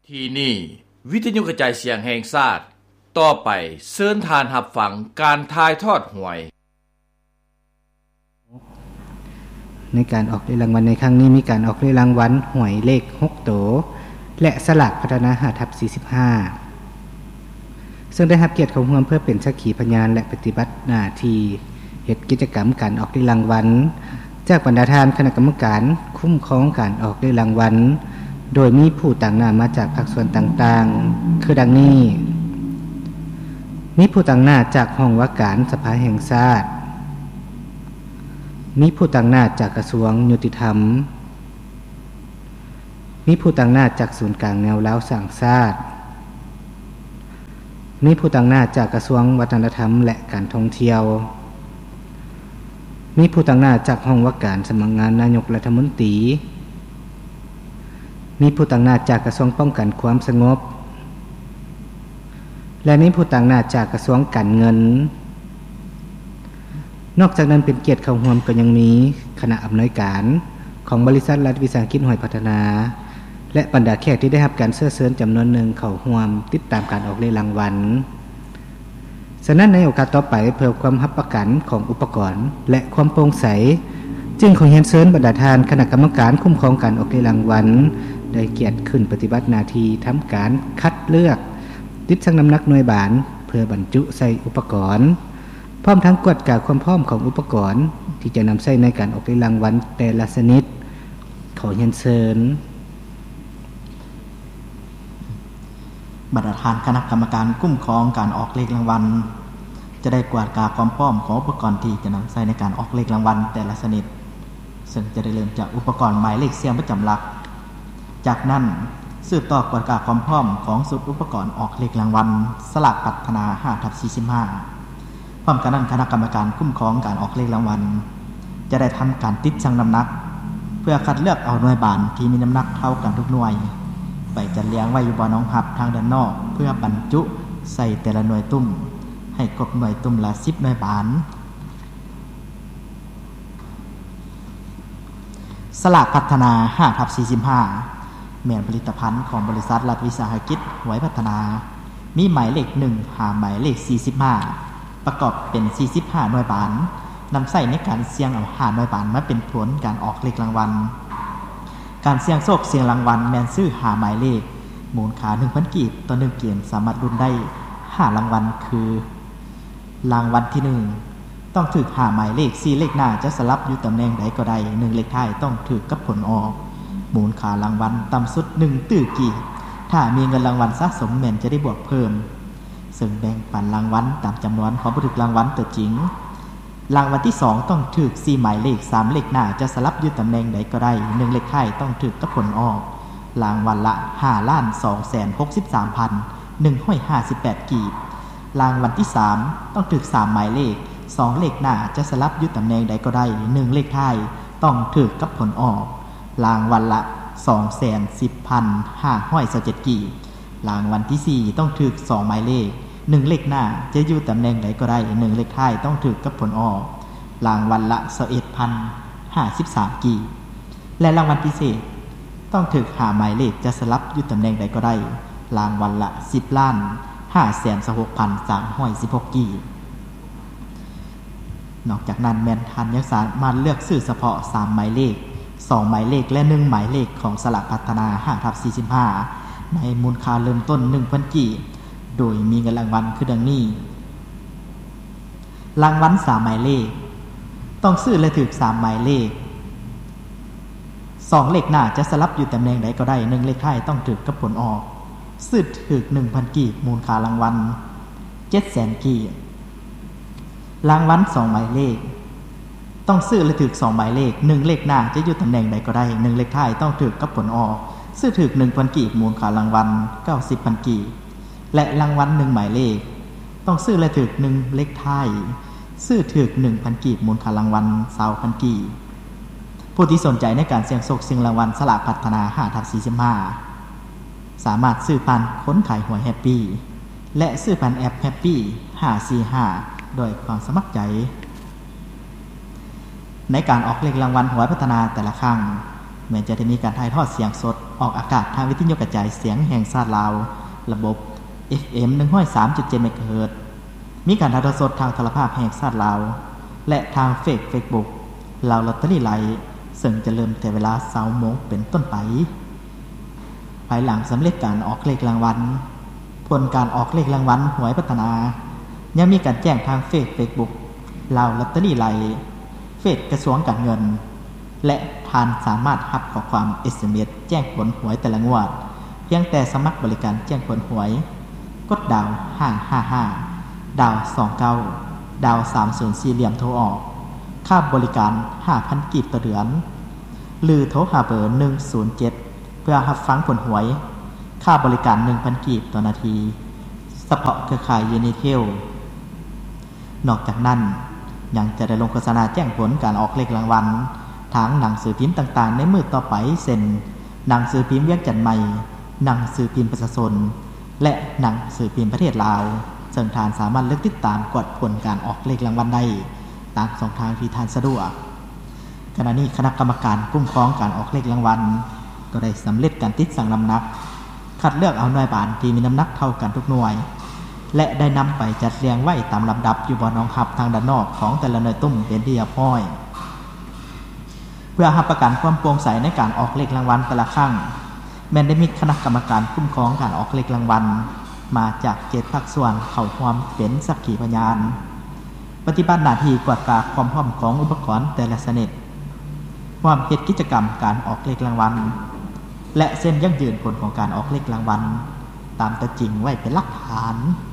ที่นี่วิทยุกระจายเสียงแห่งชาติต่อไปเชิญทานรับฟังการถ่ายทอดหวยในการออกเลขรางวัลในครั้งนี้มีการออกเลขรางวัลหวยเลข6โตและสลากพัฒนา5/45ซึ่งได้รับเกียรติของร่วมเพื่อเป็นสักขีพยานและปฏิบัติหน้าที่เฮ็ดกิจกรรมการออกเลขรางวัลจากบรรดาท่านคณะกรรมการคุ้มครองการออกเลขรางวัลโดยมีผู้ต่างหน้ามาจากภาคส่วนต่างๆคือดังนี้มีผู้ต่างหน้าจากห้องว่าการสภาแห่งชาติมีผู้ต่างหน้าจากกระทรวงยุติธรรมมีผู้ต่างหน้าจากศูนย์กลางแนวเล้าสร้างชาติมีผู้ต่างหน้าจากกระทรวงวัฒนธรรมและการท่องเที่ยวมีผู้ต่างหน้าจากห้องว่าการสำนักงานนายกรัฐมนตรีมีผู้ต่างหน้าจากกระทรวงป้องกันความสงบและมีผู้ต่างหน้าจากกระทรวงการเงินนอกจากนั้นเป็นเกียรติเข้าร่วมก็ยังมีคณะอำนวยการของบริษัทรัฐวิสาหกิจหอยพัฒนาและบรรดาแขกที่ได้รับการเชิญจำนวนหนึ่งเข้าร่วมติดตามการออกเลขรางวัลฉะนั้นในโอกาสต่อไปเพื่อความรับประกันของอุปกรณ์และความโปร่งใสจึงขอเรียนเชิญบรรดาท่านคณะกรรมการคุ้มครองการออกเลขรางวัลได้เกียรติขึ้นปฏิบัติหน้าที่ทำการคัดเลือกติดชั่งน้ำหนักหน่วยบานเพื่อบรรจุใส่อุปกรณ์พร้อมทั้งกวดกาความพร้อมของอุปกรณ์ที่จะนำใช้ในการออกเลขรางวัลแต่ละชนิดขอเรียนเชิญบรรดาท่านคณะกรรมการคุ้มครองการออกเลขรางวัลจะได้กวาดกาความพร้อมของอุปกรณ์ที่จะนำใช้ในการออกเลขรางวัลแต่ละชนิดซึ่งจะได้เริ่มจากอุปกรณ์หมายเลขเสียงประจำหลักจากนั้นสืบต่อกวดกาความพร้อมของสุดอุปกรณ์ออกเลขรางวัลสลากพัฒนา5/45พร้อมกันนั้นคณะกรรมการคุ้มครองการออกเลขรางวัลจะได้ทำการติดชั่งน้ำหนักเพื่อคัดเลือกเอาหน่วยบานที่มีน้ำหนักเท่ากันทุกหน่วยไปจัดเรียงไว้อยู่บนน้องหับทางด้านนอกเพื่อบรรจุใส่แต่ละหน่วยตุ้มให้ครบหน่วยตุ้มละ10หน่วยบานสลากพัฒนา5/45แม่นผลิตภัณฑ์ของบริษัทรัฐวิสาหกิจหวยพัฒนามีหมายเลข1หาหมายเลข45ประกอบเป็น45หน่วยบานนำใส่ในการเสี่ยงเอา5หน่วยบานมาเป็นผลการออกเลขรางวัลการเสี่ยงโชคเสี่ยงรางวัลแม่นซื้อหาหมายเลขมูลค่า 1,000 กีบต่อ1เกมสามารถลุ้นได้5รางวัลคือรางวัลที่1ต้องถูกหาหมายเลข4เลขหน้าจะสลับอยู่ตำแหน่งใดก็ได้1เลขท้ายต้องถูกกับผลออกมูลค่ารางวัลต่ำสุด1ตื้อกีบถ้ามีเงินรางวัลสะสมแม่นจะได้บวกเพิ่มซึ่งแบ่งปันรางวัลตามจำนวนของผู้ถูกรางวัลตัวจริงรางวัลที่2ต้องถูก4หมายเลข3เลขหน้าจะสลับอยู่ตำแหน่งใดก็ได้1เลขท้ายต้องถูกกับผลออกรางวัลละ 5,263,158 กีบรางวัลที่3ต้องถูก3หมายเลข2เลขหน้าจะสลับอยู่ตำแหน่งใดก็ได้1เลขท้ายต้องถูกกับผลออกรางวัลละ 210,527 กีบรางวัลที่4ต้องถูก2หมายเลข1เลขหน้าจะอยู่ตำแหน่งใดก็ได้1เลขท้ายต้องถูกกับผลออกรางวัลละ 21,053 กีบและรางวัลพิเศษต้องถูก5หมายเลขจะสลับอยู่ตำแหน่งใดก็ได้รางวัลละ 10,526,316 กีบนอกจากนั้นแม่นทันยังสามารถเลือกซื้อเฉพาะ3หมายเลข2หมายเลขและ1หมายเลขของสลากพัฒนา5/45ในมูลค่าเริ่มต้น 1,000 กีบโดยมีเงินรางวัลคือดังนี้รางวัล3หมายเลขต้องซื้อและถูก3หมายเลข2เลขหน้าจะสลับอยู่ตำแหน่งใดก็ได้1เลขท้ายต้องถูกกับผลออกซื้อถูก 1,000 กีบมูลค่ารางวัล 700,000 กีบรางวัล2หมายเลขต้องซื้อและถูก2หมายเลข1เลขหน้าจะอยู่ตำแหน่งใดก็ได้1เลขท้ายต้องถูกกับผลออกซื้อถูก 1,000 กีบมูลค่ารางวัล 90,000 กีบและรางวัล1หมายเลขต้องซื้อและถูก1เลขท้ายซื้อถูก 1,000 กีบมูลค่ารางวัล 20,000 กีบผู้ที่สนใจในการเสี่ยงโชคเสี่ยงรางวัลสลากพัฒนา5/45สามารถซื้อผ่านค้นขายหวยแฮปปี้และซื้อผ่านแอปแฮปปี้545โดยความสมัครใจในการออกเลขรางวัลหวยพัฒนาแต่ละครั้งแม้จะได้มีการถ่ายทอดเสียงสดออกอากาศทางวิทยุกระจายเสียงแห่งชาติลาวระบบ FM 103.7 เมกะเฮิรตซ์มีการถ่ายทอดสดทางโทรภาพแห่งชาติลาวและทางเฟซบุ๊กลาวลอตเตอรี่ไลฟ์ซึ่งจะเริ่มแต่เวลา 20:00 นเป็นต้นไปภายหลังสำเร็จการออกเลขรางวัลผลการออกเลขรางวัลหวยพัฒนายังมีการแจ้งทางเฟซบุ๊กลาวลอตเตอรี่ไลฟ์เฟซกระทรวงการเงินและท่านสามารถรับข้อความ SMS แจ้งผลหวยแต่ละงวดเพียงแต่สมัครบริการแจ้งผลหวยกดดาว555ดาว29ดาว304เหลี่ยมโทรออกค่าบริการ 5,000 กีบต่อเดือนหรือโทรหาเบอร์107เพื่อรับฟังผลหวยค่าบริการ 1,000 กีบต่อนาทีเฉพาะเครือข่ายยูนิเทลนอกจากนั้นยังจะได้ลงโฆษณาแจ้งผลการออกเลขรางวัลทางหนังสือพิมพ์ต่างๆในมื้อต่อไปเช่นหนังสือพิมพ์เวียงจันทน์ใหม่หนังสือพิมพ์ประชาชนและหนังสือพิมพ์ประเทศลาวซึ่งท่านสามารถเลือกติดตามกดผลการออกเลขรางวัลได้ตามช่องทางที่ท่านสะดวกขณะนี้คณะกรรมการคุ้มครองการออกเลขรางวัลก็ได้สำเร็จการติดสั่งน้ำหนักคัดเลือกเอาหน่วยบานที่มีน้ำหนักเท่ากันทุกหน่วยและได้นำไปจัดเรียงไว้ตามลำดับอยู่บนรองรับทางด้านนอกของแต่ละหน่วยตุ้มเป็นที่เรียบร้อยเพื่อรับประกันความโปร่งใสในการออกเลขรางวัลแต่ละครั้งแม้ได้มีคณะกรรมการคุ้มครองการออกเลขรางวัลมาจาก7ภาคส่วนเข้าร่วมเป็นสักขีพยานปฏิบัติหน้าที่กวดกาความพร้อมของอุปกรณ์แต่ละชนิดความเฮ็ดกิจกรรมการออกเลขรางวัลและเส้นยั่งยืนผลของการออกเลขรางวัลตามตัวจริงไว้เป็นหลักฐาน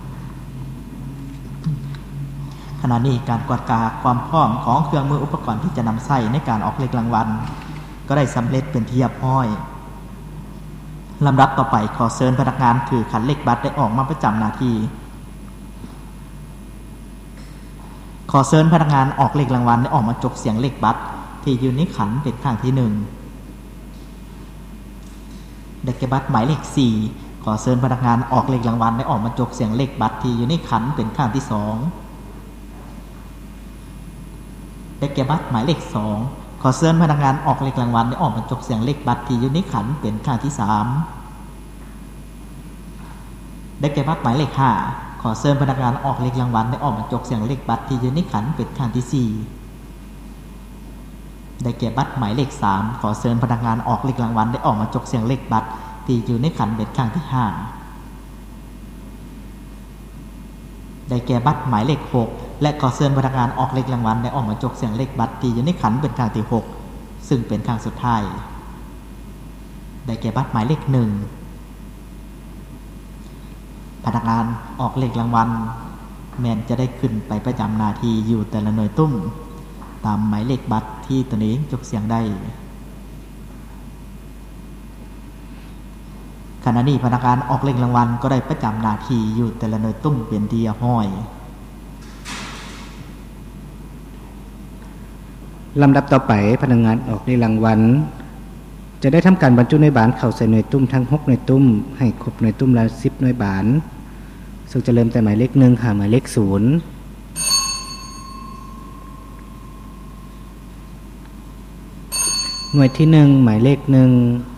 ขณะนี้การกวดกาความพร้อมของเครื่องมืออุปกรณ์ที่จะนำใช้ในการออกเลขรางวัลก็ได้สำเร็จเป็นที่เรียบร้อยลำดับต่อไปขอเชิญพนักงานถือขันเลขบัตรได้ออกมาประจำหน้าที่ขอเชิญพนักงานออกเลขรางวัลได้ออกมาจกเสียงเลขบัตรที่อยู่ในขันเป็นครั้งที่1ได้แก่บัตรหมายเลข4ขอเชิญพนักงานออกเลขรางวัลได้ออกมาจกเสียงเลขบัตรที่อยู่ในขันเป็นครั้งที่2ได้แก่บัตรหมายเลข2ขอเชิญพนักงานออกเลขรางวัลได้ออกมาจกเสียงเลขบัตรที่อยู่ในขันเป็นครั้งที่3ได้แก่บัตรหมายเลข5ขอเชิญพนักงานออกเลขรางวัลได้ออกมาจกเสียงเลขบัตรที่อยู่ในขันเป็นครั้งที่4ได้แก่บัตรหมายเลข3ขอเชิญพนักงานออกเลขรางวัลได้ออกมาจกเสียงเลขบัตรที่อยู่ในขันเป็นครั้งที่5ได้แก่บัตรหมายเลข6และขอเชิญพนักงานออกเลขรางวัลได้ออกมาจกเสียงเลขบัตรที่อยู่ในขันเป็นครั้งที่6ซึ่งเป็นครั้งสุดท้ายได้แก่บัตรหมายเลข1พนักงานออกเลขรางวัลแม้นจะได้ขึ้นไปประจำหน้าที่อยู่แต่ละหน่วยตุ้มตามหมายเลขบัตรที่ตนเองจกเสียงได้ขณะนี้พนักงานออกเลขรางวัลก็ได้ประจำหน้าที่อยู่แต่ละหน่วยตุ้มเป็นที่เรียบร้อยลำดับต่อไปพนักงานออกเลขรางวัลจะได้ทำการบรรจุหน่วยบานเข้าใส่หน่วยตุ้มทั้ง6หน่วยตุ้มให้ครบหน่วยตุ้มละ10หน่วยบานซึ่งจะเริ่มแต่หมายเลข1หาหมายเลข0หน่วยที่1หมายเลข1